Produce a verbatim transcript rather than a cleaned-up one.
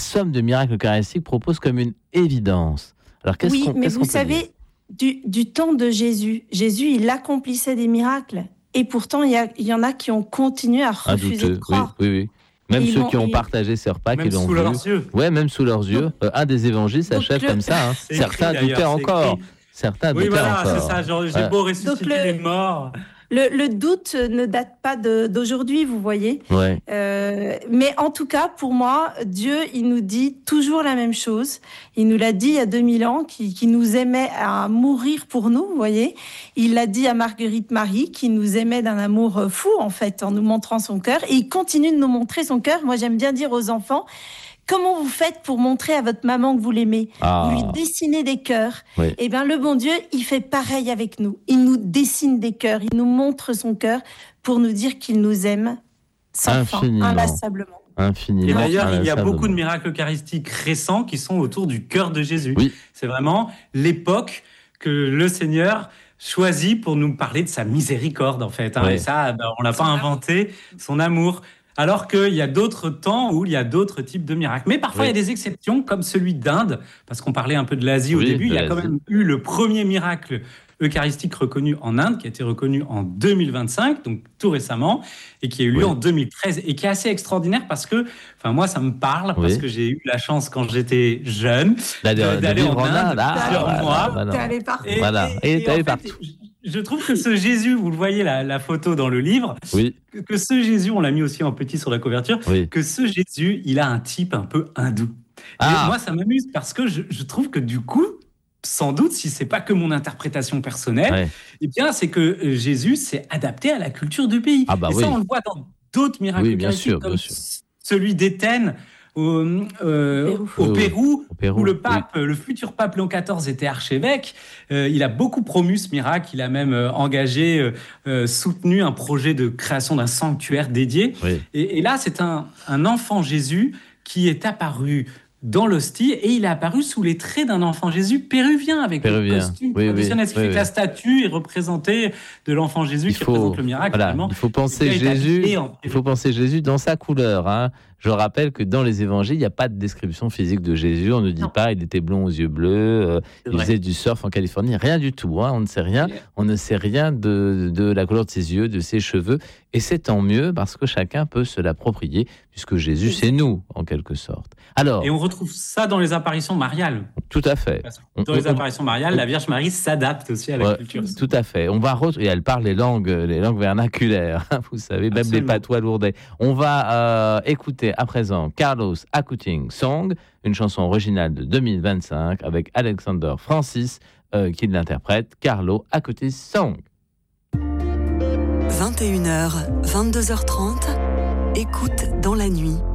somme de miracles eucharistiques propose comme une évidence. Alors, qu'est-ce oui, qu'on, mais qu'est-ce vous qu'on peut savez, du, du temps de Jésus, Jésus, il accomplissait des miracles. Et pourtant, il y, a, il y en a qui ont continué à Un refuser douteux, de croire. oui, oui, oui. Même Et ceux ils qui ont et... partagé ces repas, même qui l'ont sous vu. leurs yeux. Ouais, même sous leurs yeux. Donc, euh, un des évangiles s'achève le... comme ça. Hein. Certains écrit, doutaient encore. écrit. Certains oui, doutaient voilà, encore. c'est ça. Genre, j'ai ouais. beau ressusciter le... les morts. Le, le doute ne date pas de, d'aujourd'hui, vous voyez. Ouais. Euh, mais en tout cas, pour moi, Dieu, il nous dit toujours la même chose. Il nous l'a dit il y a deux mille ans, qu'il, qu'il nous aimait à mourir pour nous, vous voyez. Il l'a dit à Marguerite Marie, qui nous aimait d'un amour fou, en fait, en nous montrant son cœur. Et il continue de nous montrer son cœur. Moi, j'aime bien dire aux enfants, comment vous faites pour montrer à votre maman que vous l'aimez ? Ah. Vous lui dessinez des cœurs. Oui. Eh bien, le bon Dieu, il fait pareil avec nous. Il nous dessine des cœurs, il nous montre son cœur pour nous dire qu'il nous aime sans fin, inlassablement. Infiniment. Et d'ailleurs, il y a inlassablement. beaucoup de miracles eucharistiques récents qui sont autour du cœur de Jésus. Oui. C'est vraiment l'époque que le Seigneur choisit pour nous parler de sa miséricorde, en fait. Hein. Oui. Et ça, ben, on l'a pas inventé, son amour. Alors qu'il y a d'autres temps où il y a d'autres types de miracles. Mais parfois, Oui. il y a des exceptions, comme celui d'Inde, parce qu'on parlait un peu de l'Asie au Oui, début. Il y a l'Asie. quand même eu le premier miracle eucharistique reconnu en Inde, qui a été reconnu en deux mille vingt-cinq, donc tout récemment, et qui a eu lieu Oui. en deux mille treize, et qui est assez extraordinaire parce que, enfin moi, ça me parle, Oui. parce que j'ai eu la chance, quand j'étais jeune, Là, de, de d'aller vivre en en Inde Inde. Ah, plusieurs voilà, mois. voilà. T'es allé partout. Et, Voilà. Et et, t'es en allé fait, partout. je- je trouve que ce Jésus, vous le voyez, la, la photo dans le livre, Oui, que, que ce Jésus, on l'a mis aussi en petit sur la couverture, oui. que ce Jésus, il a un type un peu hindou. Ah. Et moi, ça m'amuse parce que je, je trouve que du coup, sans doute, si c'est pas que mon interprétation personnelle, Ouais. eh bien, c'est que euh, Jésus s'est adapté à la culture du pays. Ah bah Et oui. ça, on le voit dans d'autres miracles Oui, bien eucharistiques, sûr, comme bien sûr. celui d'Éthène au, euh, Pérou. au Oui, Pérou, au Pérou, où le oui. pape, le futur pape Léon quatorze était archevêque. Euh, il a beaucoup promu ce miracle. Il a même euh, engagé, euh, euh, soutenu un projet de création d'un sanctuaire dédié. Oui. Et, et là, c'est un, un enfant Jésus qui est apparu dans l'hostie, et il est apparu sous les traits d'un enfant Jésus péruvien, avec Péruvien. le costume Oui, traditionnel. oui, Ce qui oui, fait que oui. la statue est représentée de l'enfant Jésus Il qui faut, représente le miracle. voilà, finalement. il faut penser Et qui a été Jésus. habillé en- Il faut penser Jésus dans sa couleur. Hein. Je rappelle que dans les évangiles, il n'y a pas de description physique de Jésus. On ne dit Non. pas il était blond aux yeux bleus, euh, C'est il vrai. faisait du surf en Californie. Rien du tout. Hein. On ne sait rien. On ne sait rien de, de la couleur de ses yeux, de ses cheveux. Et c'est tant mieux parce que chacun peut se l'approprier, puisque Jésus, c'est nous, en quelque sorte. Alors, Et on retrouve ça dans les apparitions mariales. tout à fait. On- Dans les on- apparitions mariales, la Vierge Marie s'adapte aussi à la Ouais, culture. tout à fait. On va re- et elle parle les langues, les langues vernaculaires. hein, Vous savez, même les Absolument. patois lourdais. On va euh, écouter à présent Carlos Acuting Song, une chanson originale de deux mille vingt-cinq avec Alexander Francis euh, qui l'interprète. Carlo Acuting Song. vingt et une heures, vingt-deux heures trente, écoute dans la nuit,